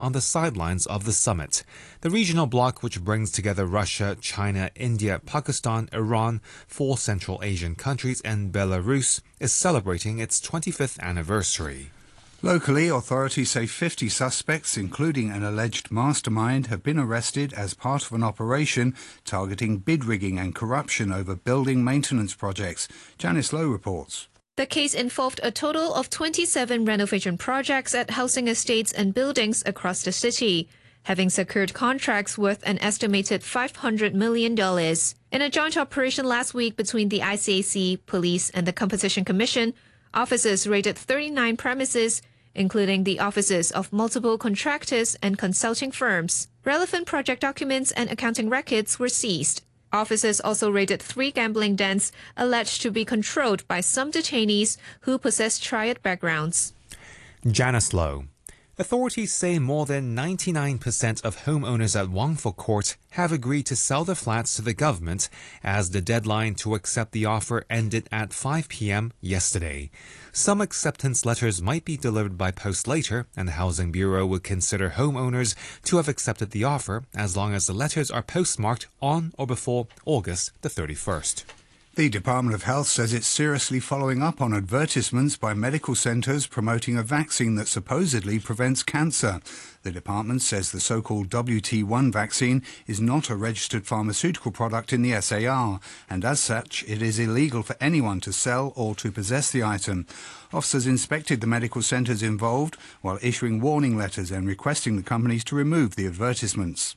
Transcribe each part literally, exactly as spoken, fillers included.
on the sidelines of the summit. The regional bloc, which brings together Russia, China, India, Pakistan, Iran, four Central Asian countries, and Belarus, is celebrating its twenty-fifth anniversary. Locally, authorities say fifty suspects, including an alleged mastermind, have been arrested as part of an operation targeting bid rigging and corruption over building maintenance projects. Janice Lowe reports. The case involved a total of twenty-seven renovation projects at housing estates and buildings across the city, having secured contracts worth an estimated five hundred million dollars. In a joint operation last week between the I C A C, police, and the Competition Commission, officers raided thirty-nine premises, including the offices of multiple contractors and consulting firms. Relevant project documents and accounting records were seized. Officers also raided three gambling dens alleged to be controlled by some detainees who possess triad backgrounds. Janice Lowe. Authorities say more than ninety-nine percent of homeowners at Wangfu Court have agreed to sell their flats to the government as the deadline to accept the offer ended at five p.m. yesterday. Some acceptance letters might be delivered by post later, and the Housing Bureau would consider homeowners to have accepted the offer as long as the letters are postmarked on or before August the thirty-first. The Department of Health says it's seriously following up on advertisements by medical centres promoting a vaccine that supposedly prevents cancer. The department says the so-called W T one vaccine is not a registered pharmaceutical product in the S A R, and as such it is illegal for anyone to sell or to possess the item. Officers inspected the medical centres involved while issuing warning letters and requesting the companies to remove the advertisements.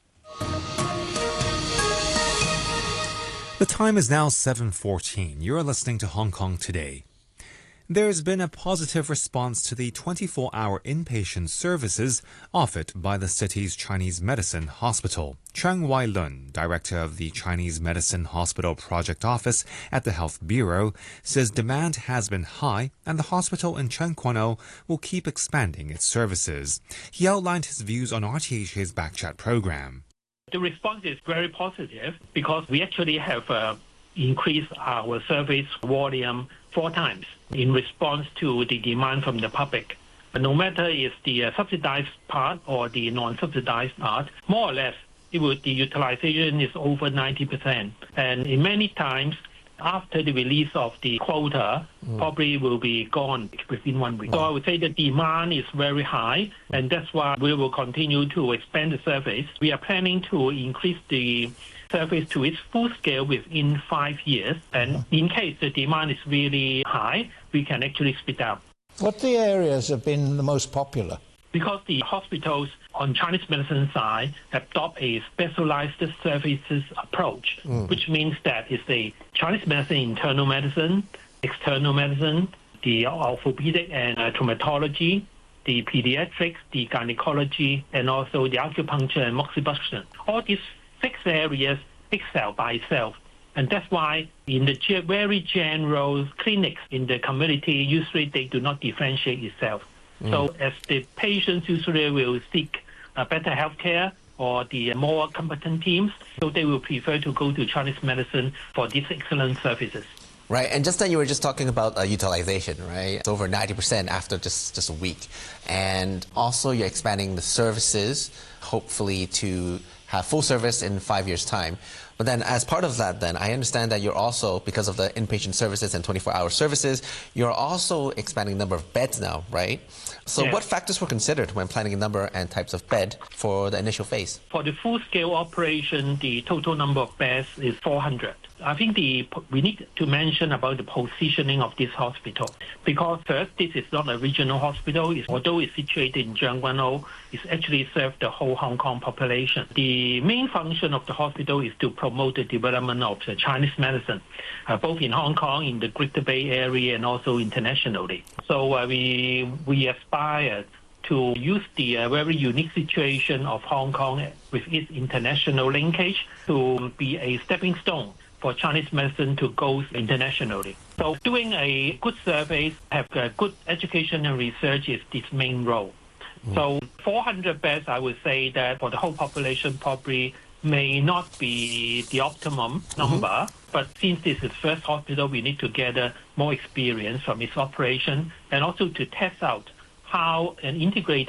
The time is now seven fourteen. You're listening to Hong Kong Today. There's been a positive response to the twenty-four hour inpatient services offered by the city's Chinese Medicine Hospital. Cheng Wai-lun, director of the Chinese Medicine Hospital Project Office at the Health Bureau, says demand has been high and the hospital in Tseung Kwan O will keep expanding its services. He outlined his views on R T H K's Backchat program. The response is very positive because we actually have uh, increased our service volume four times in response to the demand from the public. But no matter if the uh, subsidized part or the non-subsidized part, more or less, it would, the utilization is over ninety percent. And in many times, after the release of the quota, mm. probably will be gone within one week. So I would say the demand is very high, and that's why we will continue to expand the service. We are planning to increase the service to its full scale within five years, and in case the demand is really high, we can actually speed up. What the areas have been the most popular? Because the hospitals on Chinese medicine side adopt a specialized services approach, mm. which means that it's the Chinese medicine, internal medicine, external medicine, the orthopedic and uh, traumatology, the pediatrics, the gynecology, and also the acupuncture and moxibustion. All these six areas excel by itself. And that's why in the ge- very general clinics in the community, usually they do not differentiate itself. Mm. So as the patients usually will seek uh, better health care or the more competent teams, so they will prefer to go to Chinese medicine for these excellent services. Right, and just then you were just talking about uh, utilization, right? It's over ninety percent after just, just a week. And also you're expanding the services, hopefully to have full service in five years' time. But then as part of that, then I understand that you're also, because of the inpatient services and twenty-four hour services, you're also expanding the number of beds now, right? So yes. What factors were considered when planning a number and types of bed for the initial phase? For the full-scale operation, the total number of beds is four hundred. I think the we need to mention about the positioning of this hospital, because first, this is not a regional hospital. It's, although it's situated in Tseung Kwan O, it's actually serves the whole Hong Kong population. The main function of the hospital is to promote the development of the Chinese medicine, uh, both in Hong Kong, in the Greater Bay Area, and also internationally. So uh, we we aspire to use the uh, very unique situation of Hong Kong with its international linkage to be a stepping stone for Chinese medicine to go internationally. So doing a good survey, have a good education and research is its main role. Mm. So four hundred beds, I would say that for the whole population probably may not be the optimum number, mm-hmm. but since this is the first hospital, we need to gather more experience from its operation and also to test out how an integrated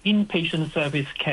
inpatient service care